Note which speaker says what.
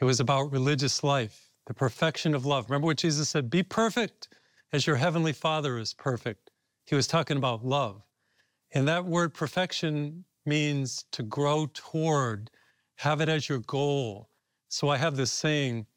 Speaker 1: It was about religious life, the perfection of love. Remember what Jesus said? Be perfect as your heavenly Father is perfect. He was talking about love. And that word perfection means to grow toward, have it as your goal. So I have this saying,